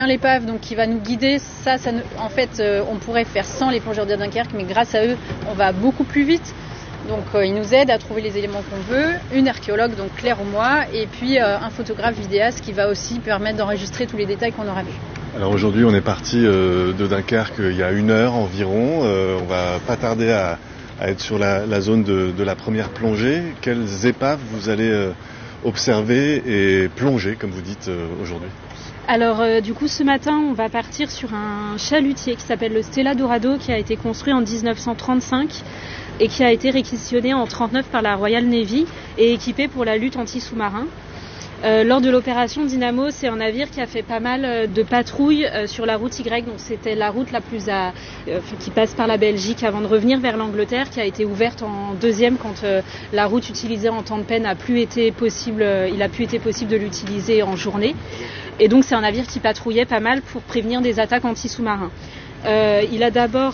L'épave donc, qui va nous guider, en fait, on pourrait faire sans les plongeurs de Dunkerque, mais grâce à eux, on va beaucoup plus vite. Donc ils nous aident à trouver les éléments qu'on veut, une archéologue, donc Claire ou moi, et puis un photographe vidéaste qui va aussi permettre d'enregistrer tous les détails qu'on aura vus. Alors aujourd'hui on est parti de Dunkerque il y a 1 heure environ, on va pas tarder à être sur la zone de la première plongée. Quelles épaves vous allez observer et plonger comme vous dites aujourd'hui? Alors du coup ce matin on va partir sur un chalutier qui s'appelle le Stella Dorado qui a été construit en 1935 et qui a été réquisitionné en 1939 par la Royal Navy et équipé pour la lutte anti-sous-marin. Lors de l'opération Dynamo, c'est un navire qui a fait pas mal de patrouilles sur la route Y, donc c'était la route la plus qui passe par la Belgique avant de revenir vers l'Angleterre, qui a été ouverte en deuxième quand la route utilisée en temps de peine il a pu été possible de l'utiliser en journée. Et donc c'est un navire qui patrouillait pas mal pour prévenir des attaques anti-sous-marins. Il a d'abord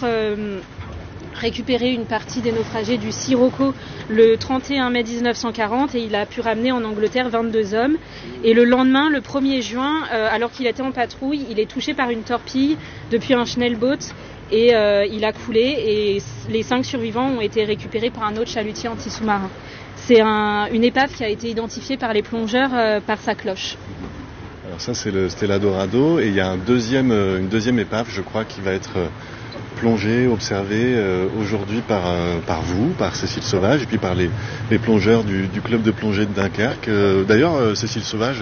récupéré une partie des naufragés du Sirocco le 31 mai 1940 et il a pu ramener en Angleterre 22 hommes. Et le lendemain, le 1er juin, alors qu'il était en patrouille, il est touché par une torpille depuis un Schnellboot et il a coulé et les 5 survivants ont été récupérés par un autre chalutier anti-sous-marin. C'est une épave qui a été identifiée par les plongeurs par sa cloche. Alors ça c'est le Stella Dorado et il y a une deuxième épave je crois qui va être plongée, observée aujourd'hui par vous, par Cécile Sauvage et puis par les plongeurs du club de plongée de Dunkerque. D'ailleurs Cécile Sauvage,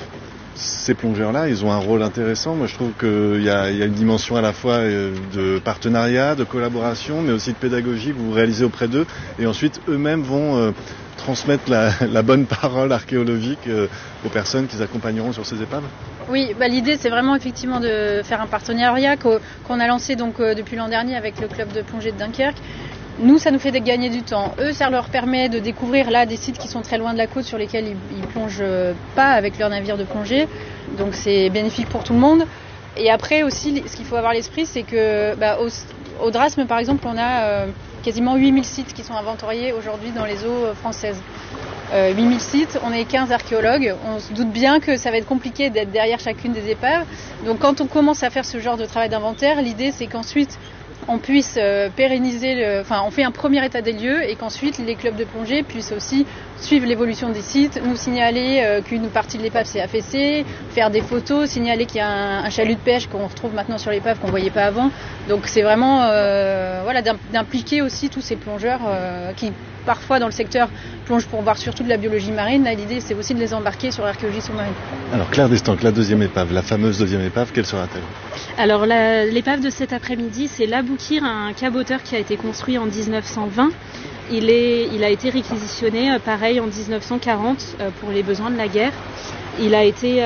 ces plongeurs-là, ils ont un rôle intéressant. Moi je trouve qu'il y a une dimension à la fois de partenariat, de collaboration, mais aussi de pédagogie que vous réalisez auprès d'eux et ensuite eux-mêmes vont transmettre la bonne parole archéologique aux personnes qu'ils accompagneront sur ces épaves. Oui, l'idée c'est vraiment effectivement de faire un partenariat qu'on a lancé donc depuis l'an dernier avec le club de plongée de Dunkerque. Nous, ça nous fait gagner du temps. Eux, ça leur permet de découvrir là des sites qui sont très loin de la côte sur lesquels ils plongent pas avec leur navire de plongée. Donc c'est bénéfique pour tout le monde. Et après aussi, ce qu'il faut avoir à l'esprit, c'est que au Drasme par exemple, on a quasiment 8000 sites qui sont inventoriés aujourd'hui dans les eaux françaises. 8000 sites, on est 15 archéologues, on se doute bien que ça va être compliqué d'être derrière chacune des épaves. Donc quand on commence à faire ce genre de travail d'inventaire, l'idée c'est qu'ensuite on puisse pérenniser, on fait un premier état des lieux et qu'ensuite les clubs de plongée puissent aussi suivre l'évolution des sites, nous signaler qu'une partie de l'épave s'est affaissée, faire des photos, signaler qu'il y a un chalut de pêche qu'on retrouve maintenant sur l'épave qu'on ne voyait pas avant. Donc c'est vraiment d'impliquer aussi tous ces plongeurs qui parfois dans le secteur plongent pour voir surtout de la biologie marine. Là, l'idée c'est aussi de les embarquer sur l'archéologie sous-marine. Alors Claire Destanque, la deuxième épave, la fameuse deuxième épave, quelle sera-t-elle ? Alors l'épave de cet après-midi, c'est l'Aboukir, un caboteur qui a été construit en 1920. Il a été réquisitionné pareil en 1940 pour les besoins de la guerre. Il a été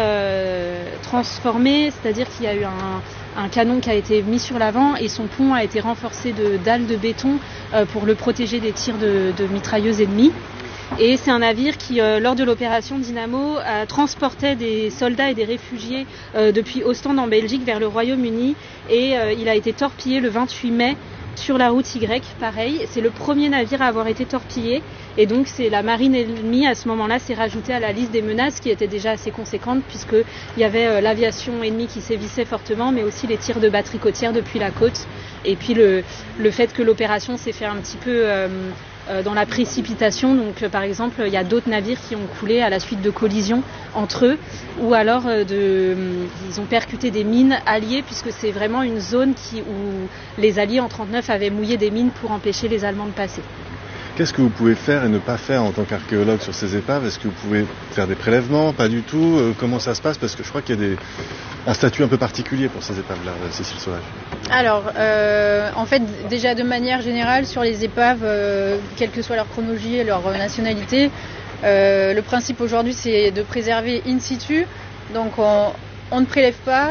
transformé, c'est-à-dire qu'il y a eu un canon qui a été mis sur l'avant et son pont a été renforcé de dalles de béton pour le protéger des tirs de mitrailleuses ennemies. Et c'est un navire qui, lors de l'opération Dynamo, transportait des soldats et des réfugiés depuis Ostende en Belgique vers le Royaume-Uni. Et il a été torpillé le 28 mai sur la route Y, pareil. C'est le premier navire à avoir été torpillé. Et donc c'est la marine ennemie, à ce moment-là, s'est rajoutée à la liste des menaces qui était déjà assez conséquente puisqu'il y avait l'aviation ennemie qui sévissait fortement, mais aussi les tirs de batteries côtières depuis la côte. Et puis le fait que l'opération s'est fait un petit peu dans la précipitation. Donc par exemple, il y a d'autres navires qui ont coulé à la suite de collisions entre eux ou alors ils ont percuté des mines alliées puisque c'est vraiment une zone où les Alliés en 1939 avaient mouillé des mines pour empêcher les Allemands de passer. Qu'est-ce que vous pouvez faire et ne pas faire en tant qu'archéologue sur ces épaves ? Est-ce que vous pouvez faire des prélèvements ? Pas du tout. Comment ça se passe ? Parce que je crois qu'il y a un statut un peu particulier pour ces épaves-là, Cécile Sauvage. Alors, en fait, déjà de manière générale, sur les épaves, quelle que soit leur chronologie et leur nationalité, le principe aujourd'hui, c'est de préserver in situ. Donc, on ne prélève pas.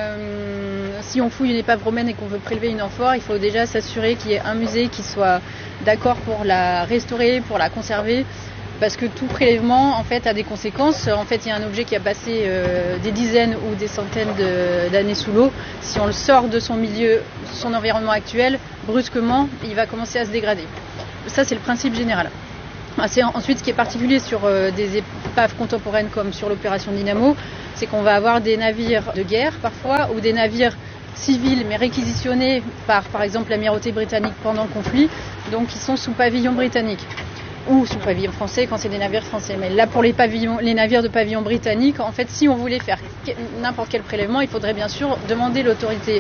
Si on fouille une épave romaine et qu'on veut prélever une amphore, il faut déjà s'assurer qu'il y ait un musée qui soit d'accord pour la restaurer, pour la conserver, parce que tout prélèvement en fait a des conséquences. En fait, il y a un objet qui a passé des dizaines ou des centaines d'années sous l'eau. Si on le sort de son milieu, son environnement actuel, brusquement, il va commencer à se dégrader. Ça, c'est le principe général. Ensuite, ce qui est particulier sur des épaves contemporaines comme sur l'opération Dynamo, c'est qu'on va avoir des navires de guerre parfois ou des navires civils mais réquisitionnés par exemple l'amirauté britannique pendant le conflit, donc qui sont sous pavillon britannique ou sous pavillon français quand c'est des navires français. Mais là, pour les navires de pavillon britannique, en fait, si on voulait faire n'importe quel prélèvement, il faudrait bien sûr demander l'autorité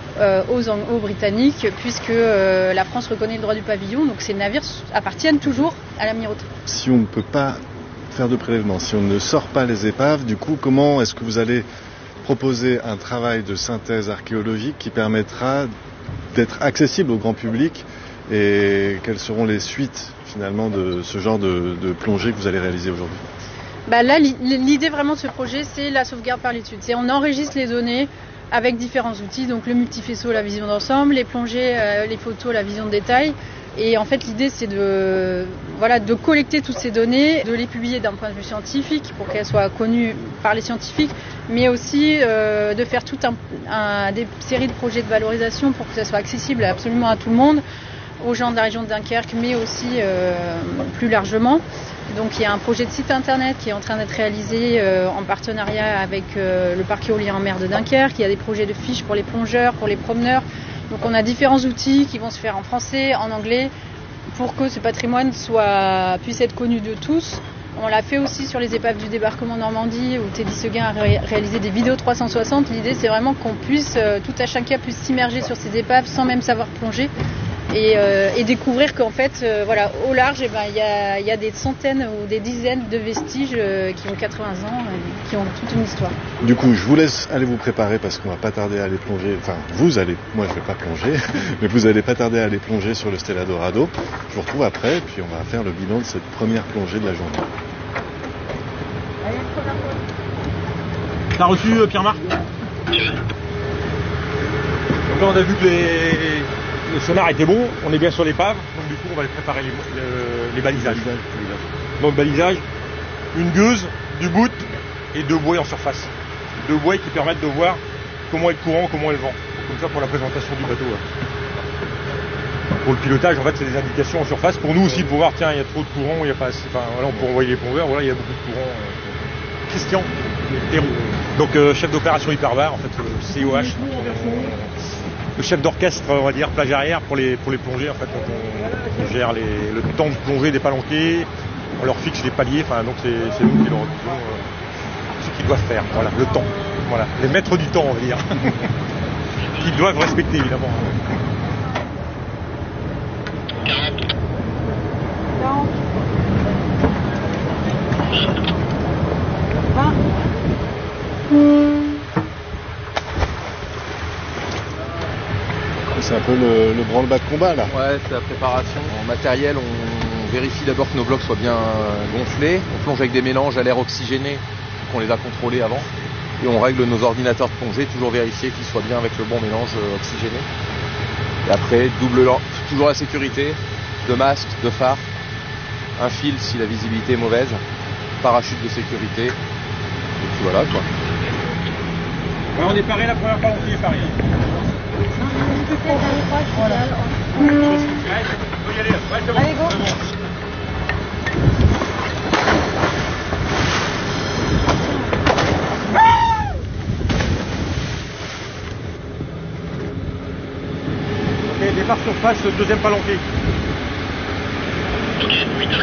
aux Britanniques, puisque la France reconnaît le droit du pavillon, donc ces navires appartiennent toujours à l'amirauté. Si on ne peut pas faire de prélèvement, si on ne sort pas les épaves, du coup, comment est-ce que vous allez proposer un travail de synthèse archéologique qui permettra d'être accessible au grand public, et quelles seront les suites finalement de ce genre de plongée que vous allez réaliser aujourd'hui? Là, l'idée vraiment de ce projet, c'est la sauvegarde par l'étude. On enregistre les données avec différents outils, donc le multifaisceau, la vision d'ensemble, les plongées, les photos, la vision de détail. Et en fait, l'idée, c'est de collecter toutes ces données, de les publier d'un point de vue scientifique pour qu'elles soient connues par les scientifiques, mais aussi de faire toute des séries de projets de valorisation pour que ça soit accessible absolument à tout le monde, aux gens de la région de Dunkerque, mais aussi plus largement. Donc il y a un projet de site internet qui est en train d'être réalisé en partenariat avec le parc éolien en mer de Dunkerque. Il y a des projets de fiches pour les plongeurs, pour les promeneurs. Donc on a différents outils qui vont se faire en français, en anglais, pour que ce patrimoine puisse être connu de tous. On l'a fait aussi sur les épaves du débarquement Normandie, où Teddy Seguin a réalisé des vidéos 360. L'idée, c'est vraiment qu'on puisse, tout à chacun puisse s'immerger sur ces épaves sans même savoir plonger. Et découvrir qu'en fait, au large, il y a des centaines ou des dizaines de vestiges qui ont 80 ans, qui ont toute une histoire. Du coup, je vous laisse aller vous préparer parce qu'on va pas tarder à aller plonger. Enfin, moi je vais pas plonger, mais vous allez pas tarder à aller plonger sur le Stella Dorado. Je vous retrouve après, puis on va faire le bilan de cette première plongée de la journée. T'as reçu Pierre-Marc? Donc là, on a vu que le sonar était bon, on est bien sur l'épave, donc du coup on va préparer les balisages. Donc balisage, une gueuse, du bout et 2 buoys en surface. 2 buoys qui permettent de voir comment est le courant, comment est le vent. Comme ça pour la présentation du bateau. Pour le pilotage, en fait, c'est des indications en surface. Pour nous aussi, pour voir, tiens, il y a trop de courant, il y a pas assez. Enfin, voilà, on peut envoyer les plongeurs, voilà, il y a beaucoup de courant. Christian Théroux. Donc chef d'opération hyperbar, en fait, COH. Le chef d'orchestre, on va dire, plage arrière pour les plongées, en fait, donc on gère le temps de plongée des palanquets, on leur fixe les paliers, enfin donc c'est nous qui leur disons ce qu'ils doivent faire, voilà, le temps, voilà, les maîtres du temps, on va dire, qu'ils doivent respecter évidemment. 40. 20. C'est un peu le branle-bas de combat là. Ouais, c'est la préparation. En matériel, on vérifie d'abord que nos blocs soient bien gonflés. On plonge avec des mélanges à l'air oxygéné, qu'on les a contrôlés avant. Et on règle nos ordinateurs de plongée, toujours vérifier qu'ils soient bien avec le bon mélange oxygéné. Et après, toujours la sécurité, de masque, de phare, un fil si la visibilité est mauvaise, parachute de sécurité. Et puis voilà quoi. Ouais, on est paré, la première palanquée est parée. Voilà. Allez, go. Ok, départ surface, deuxième palanquée. Ok,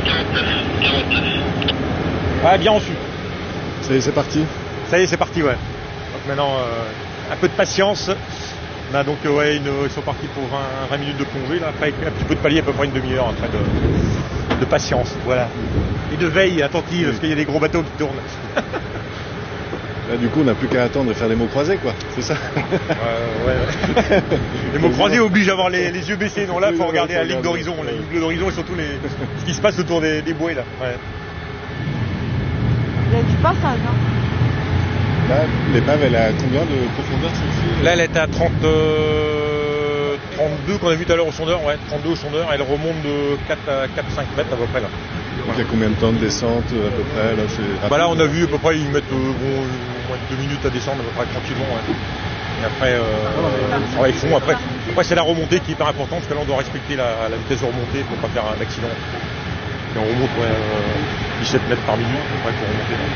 8h49. Ouais, bien reçu. Ça y est, c'est parti. Ça y est, c'est parti, ouais. Donc maintenant, un peu de patience. On a donc, ils sont partis pour 20 minutes de plongée, là. Après, un petit peu de palier, à peu près une demi-heure après de patience, voilà. Et de veille attentive, parce qu'il y a des gros bateaux qui tournent. Là, du coup, on n'a plus qu'à attendre de faire des mots croisés, quoi. C'est ça. Ouais. Les mots croisés obligent à avoir les yeux baissés. Non, là, il faut regarder la ligne d'horizon. La ligne d'horizon et surtout ce qui se passe autour des buoys, là. Ouais. Il y a du passage, hein. Là, l'épave, elle a combien de profondeur celle-ci? Là, elle est à 32 qu'on a vu tout à l'heure au sondeur, ouais, 32 au sondeur, elle remonte de 4 à 4-5 mètres à peu près là. Donc il y a combien de temps de descente à peu près là, là on a vu à peu près, ils mettent moins de 2 minutes à descendre à peu près tranquillement. Ouais. Et après, ils font, après c'est la remontée qui est hyper importante parce que là on doit respecter la vitesse de remontée pour pas faire un accident. Et on remonte 17 mètres par minute, pour remonter là.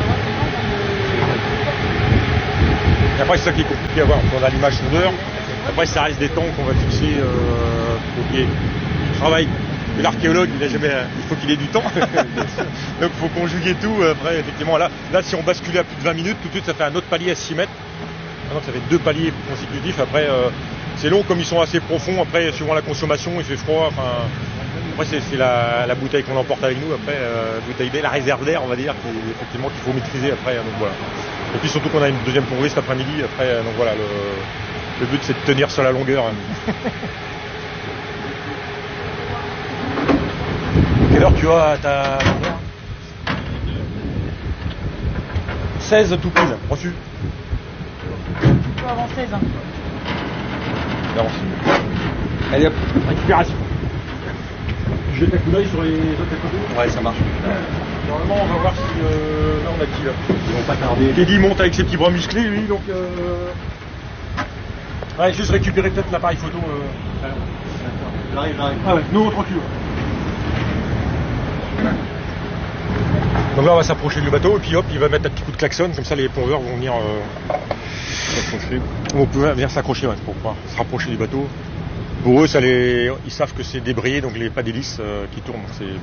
Et après, c'est ça qui est compliqué à voir. On a l'image sondeur. Après, ça reste des temps qu'on va fixer pour qu'il y ait du travail. Mais l'archéologue, il faut qu'il ait du temps. Donc, il faut conjuguer tout. Après, effectivement, là, si on basculait à plus de 20 minutes, tout de suite, ça fait un autre palier à 6 mètres. Maintenant, ça fait 2 paliers consécutifs. Après, c'est long, comme ils sont assez profonds. Après, suivant la consommation, il fait froid. Après, c'est la bouteille qu'on emporte avec nous. Après, bouteille d'air, la réserve d'air, on va dire, effectivement, qu'il faut maîtriser après. Donc, voilà. Et puis surtout qu'on a une deuxième plongeée cet après-midi. Après, donc voilà, le but, c'est de tenir sur la longueur. Quelle heure tu as ta 16 tout pile, reçu. Avant 16 ans. Allez hop, récupération. Je jette un coup d'œil sur les autres à côté. Ouais, ça marche. Normalement, on va voir si... là, on a qui là? Ils vont pas tarder. Teddy monte avec ses petits bras musclés, lui, donc... Ouais, juste récupérer peut-être l'appareil photo. J'arrive. Ah ouais, nous, tranquille. Donc là, on va s'approcher du bateau, et puis hop, il va mettre un petit coup de klaxon, comme ça les plongeurs vont venir s'accrocher. On peut venir s'accrocher, ouais, pour pouvoir se rapprocher du bateau. Pour eux, ils savent que c'est débrayé, donc pas d'hélice qui tournent.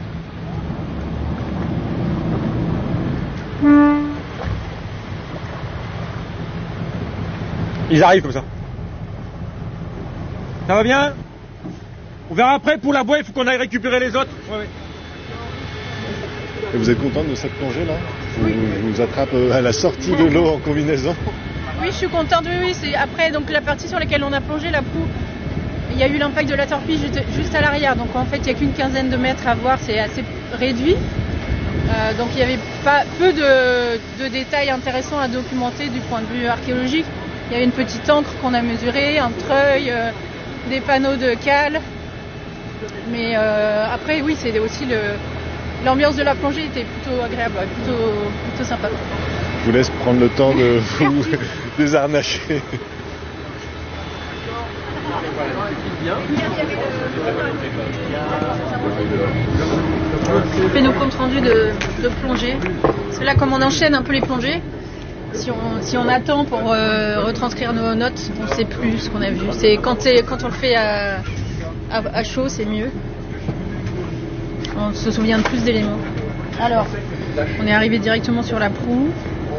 Ils arrivent comme ça. Ça va bien? On verra après pour la boîte, il faut qu'on aille récupérer les autres. Ouais. Et vous êtes contente de cette plongée là? Vous attrape à la sortie de l'eau en combinaison? Oui, je suis contente, oui. C'est après donc la partie sur laquelle on a plongé, la proue, il y a eu l'impact de la torpille juste à l'arrière. Donc en fait, il n'y a qu'une quinzaine de mètres à voir, c'est assez réduit. Donc il y avait peu de détails intéressants à documenter du point de vue archéologique. Il y avait une petite ancre qu'on a mesurée, un treuil, des panneaux de cale. Mais après, oui, c'est aussi l'ambiance de la plongée était plutôt agréable, plutôt sympa. Je vous laisse prendre le temps de vous désarnacher. On fait nos comptes rendus de plongée. Parce que là, comme on enchaîne un peu les plongées, si on attend pour retranscrire nos notes, on ne sait plus ce qu'on a vu. C'est quand on le fait à chaud, c'est mieux. On se souvient de plus d'éléments. Alors, on est arrivé directement sur la proue.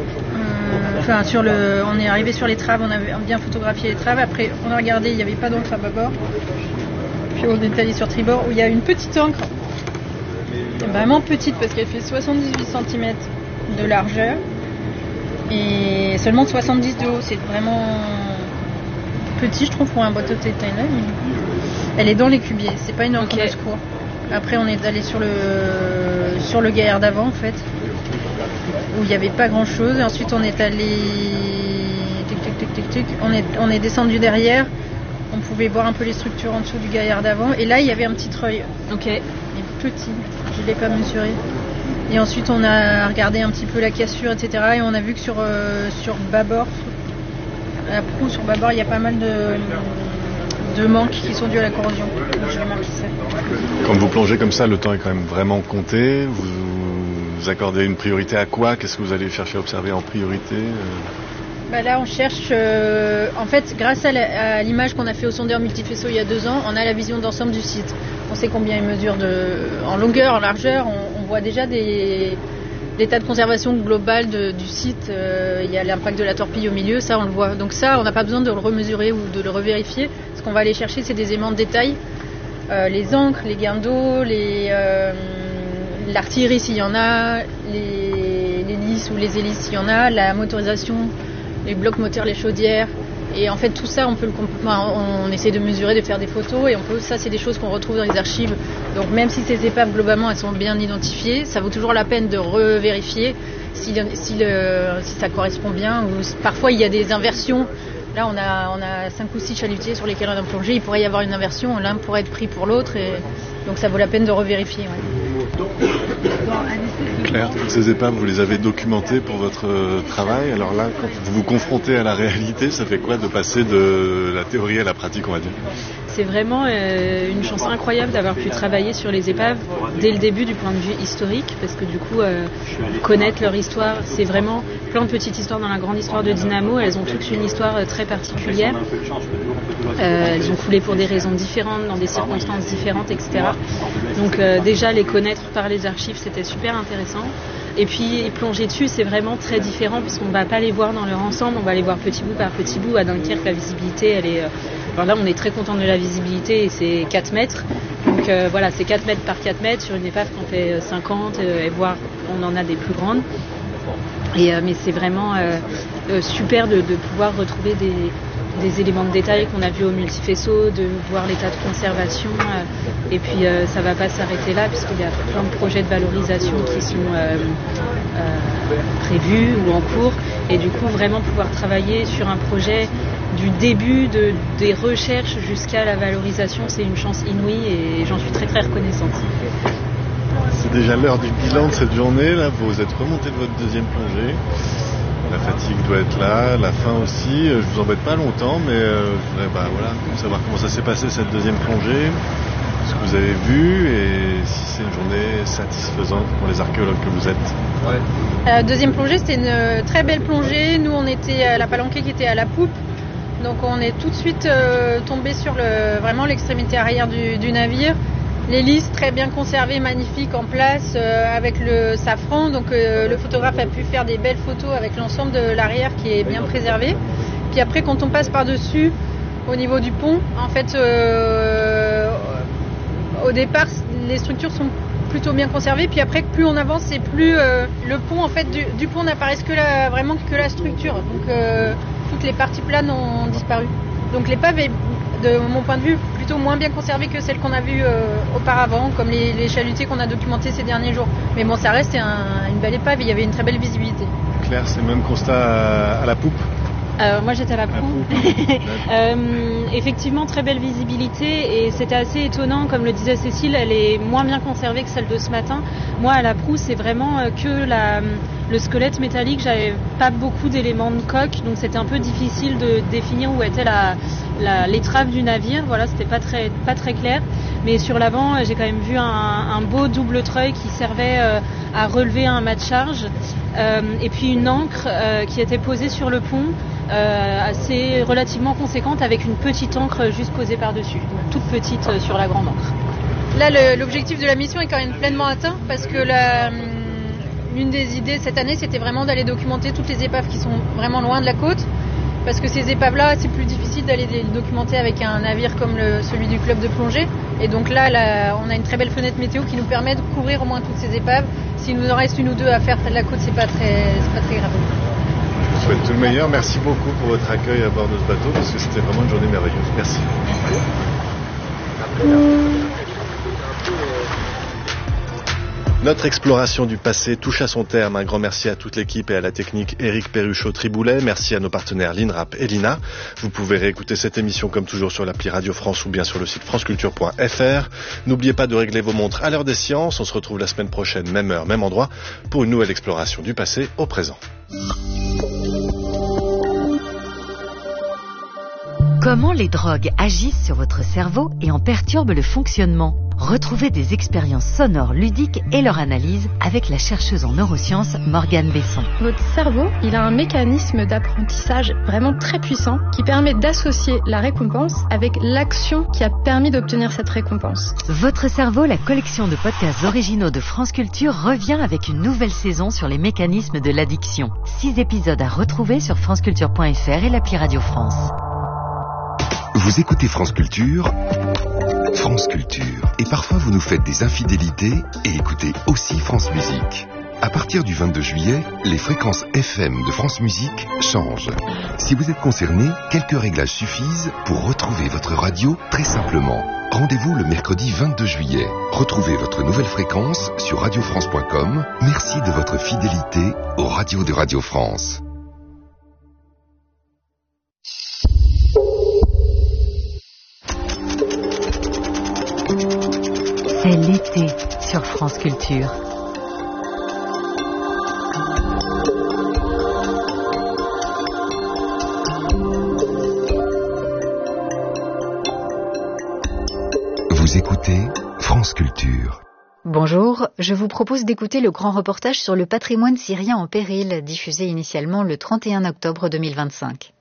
On est arrivé sur les traves, on avait bien photographié les traves. Après, on a regardé, il n'y avait pas d'encre à bâbord. Puis on est allé sur tribord où il y a une petite encre, vraiment petite parce qu'elle fait 78 cm de largeur et seulement 70 de haut. C'est vraiment petit, je trouve, pour un bateau de cette taille-là. Elle est dans les cubiers, c'est pas une encre de secours. Après, on est allé sur le gaillard d'avant, en fait, où il n'y avait pas grand-chose. Et ensuite, on est allé... On est descendu derrière. On pouvait voir un peu les structures en dessous du gaillard d'avant. Et là, il y avait un petit treuil. Ok. Il est petit. Je ne l'ai pas mesuré. Et ensuite, on a regardé un petit peu la cassure, etc. Et on a vu que sur bâbord, la proue sur bâbord, il y a pas mal de manques qui sont dus à la corrosion. Donc, je l'ai marqué ça. Quand vous plongez comme ça, le temps est quand même vraiment compté. Vous accordez une priorité à quoi? Qu'est-ce que vous allez chercher à observer en priorité? Là, on cherche... en fait, grâce à l'image qu'on a fait au sondeur multifaisceau il y a 2 ans, on a la vision d'ensemble du site. On sait combien il mesure en longueur, en largeur. On voit déjà l'état de conservation global du site. Il y a l'impact de la torpille au milieu, ça on le voit. Donc ça, on n'a pas besoin de le remesurer ou de le revérifier. Ce qu'on va aller chercher, c'est des éléments de détail. Les ancres, les gains d'eau, l'artillerie s'il y en a, les hélices ou les hélices s'il y en a, la motorisation, les blocs moteurs, les chaudières. Et en fait, tout ça, on essaie de mesurer, de faire des photos. Et ça, c'est des choses qu'on retrouve dans les archives. Donc même si ces épaves, globalement, elles sont bien identifiées, ça vaut toujours la peine de revérifier si ça correspond bien. Ou parfois, il y a des inversions. Là, on a 5 ou 6 chalutiers sur lesquels on a plongé. Il pourrait y avoir une inversion. L'un pourrait être pris pour l'autre. Et donc, ça vaut la peine de revérifier. Ouais. Claire, toutes ces épaves, vous les avez documentées pour votre travail. Alors là, quand vous vous confrontez à la réalité, ça fait quoi de passer de la théorie à la pratique, on va dire? C'est vraiment une chance incroyable d'avoir pu travailler sur les épaves dès le début du point de vue historique, parce que du coup, connaître leur histoire, c'est vraiment plein de petites histoires dans la grande histoire de Dynamo. Elles ont toutes une histoire très particulière. Elles ont coulé pour des raisons différentes, dans des circonstances différentes, etc. Donc déjà, les connaître par les archives, c'était super intéressant. Et puis plonger dessus, c'est vraiment très différent, puisqu'on ne va pas les voir dans leur ensemble, on va les voir petit bout par petit bout. À Dunkerque, la visibilité, elle est... Alors là, on est très content de la visibilité, et c'est 4 mètres. Donc voilà, c'est 4 mètres par 4 mètres sur une épave qu'on fait 50, et voire on en a des plus grandes. Mais c'est vraiment super de pouvoir retrouver des éléments de détail qu'on a vus au multifaisceau, de voir l'état de conservation. Et puis ça ne va pas s'arrêter là, puisqu'il y a plein de projets de valorisation qui sont prévus ou en cours. Et du coup, vraiment pouvoir travailler sur un projet du début des recherches jusqu'à la valorisation, c'est une chance inouïe et j'en suis très très reconnaissante. C'est déjà l'heure du bilan de cette journée. Là, vous êtes remonté de votre deuxième plongée. La fatigue doit être là, la faim aussi. Je vous embête pas longtemps, mais je voudrais savoir comment ça s'est passé cette deuxième plongée, ce que vous avez vu et si c'est une journée satisfaisante pour les archéologues que vous êtes. Ouais. La deuxième plongée, c'était une très belle plongée. Nous, on était à la palanquée qui était à la poupe. Donc on est tout de suite tombé sur vraiment l'extrémité arrière du navire. L'hélice très bien conservée, magnifique en place avec le safran. Donc le photographe a pu faire des belles photos avec l'ensemble de l'arrière qui est bien préservé. Puis après, quand on passe par-dessus, au niveau du pont, en fait, au départ, les structures sont plutôt bien conservées. Puis après, plus on avance, c'est plus le pont, en fait, du pont n'apparaît vraiment que la structure. Donc toutes les parties planes ont disparu. Donc l'épave est, de mon point de vue, plutôt moins bien conservée que celle qu'on a vue auparavant, comme les chalutiers qu'on a documentés ces derniers jours. Mais bon, ça reste une belle épave, il y avait une très belle visibilité. Claire, c'est le même constat à la poupe? Moi j'étais à la poupe. Effectivement, très belle visibilité et c'était assez étonnant, comme le disait Cécile, elle est moins bien conservée que celle de ce matin. Moi à la proue, c'est vraiment que le squelette métallique, j'avais pas beaucoup d'éléments de coque, donc c'était un peu difficile de définir où était l'étrave du navire. Voilà, c'était pas très clair. Mais sur l'avant, j'ai quand même vu un beau double treuil qui servait à relever un mât de charge et puis une ancre qui était posée sur le pont, assez relativement conséquente, avec une petite ancre juste posée par-dessus, donc toute petite sur la grande ancre. Là, l'objectif de la mission est quand même pleinement atteint, parce que l'une des idées cette année, c'était vraiment d'aller documenter toutes les épaves qui sont vraiment loin de la côte, parce que ces épaves-là, c'est plus difficile d'aller les documenter avec un navire comme celui du club de plongée. Et donc là, on a une très belle fenêtre météo qui nous permet de couvrir au moins toutes ces épaves. S'il nous en reste une ou deux à faire près de la côte, c'est pas très grave. Je vous souhaite tout le meilleur. Merci beaucoup pour votre accueil à bord de ce bateau, parce que c'était vraiment une journée merveilleuse. Merci. Notre exploration du passé touche à son terme. Un grand merci à toute l'équipe et à la technique Éric Perruchot-Triboulet. Merci à nos partenaires l'INRAP et l'INA. Vous pouvez réécouter cette émission comme toujours sur l'appli Radio France ou bien sur le site franceculture.fr. N'oubliez pas de régler vos montres à l'heure des sciences. On se retrouve la semaine prochaine, même heure, même endroit, pour une nouvelle exploration du passé au présent. Comment les drogues agissent sur votre cerveau et en perturbent le fonctionnement? Retrouvez des expériences sonores ludiques et leur analyse avec la chercheuse en neurosciences Morgane Besson. Votre cerveau, il a un mécanisme d'apprentissage vraiment très puissant qui permet d'associer la récompense avec l'action qui a permis d'obtenir cette récompense. Votre cerveau, la collection de podcasts originaux de France Culture, revient avec une nouvelle saison sur les mécanismes de l'addiction. 6 épisodes à retrouver sur franceculture.fr et l'appli Radio France. Vous écoutez France Culture, et parfois vous nous faites des infidélités et écoutez aussi France Musique. À partir du 22 juillet, les fréquences FM de France Musique changent. Si vous êtes concerné, quelques réglages suffisent pour retrouver votre radio très simplement. Rendez-vous le mercredi 22 juillet. Retrouvez votre nouvelle fréquence sur radiofrance.com. Merci de votre fidélité aux radios de Radio France. C'est l'été sur France Culture. Vous écoutez France Culture. Bonjour, je vous propose d'écouter le grand reportage sur le patrimoine syrien en péril, diffusé initialement le 31 octobre 2025.